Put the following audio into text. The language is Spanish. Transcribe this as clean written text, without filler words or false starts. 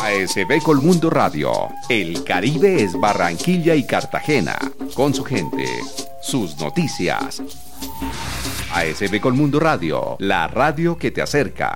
ASB Colmundo Radio. El Caribe es Barranquilla y Cartagena. Con su gente, sus noticias. ASB Colmundo Radio, la radio que te acerca.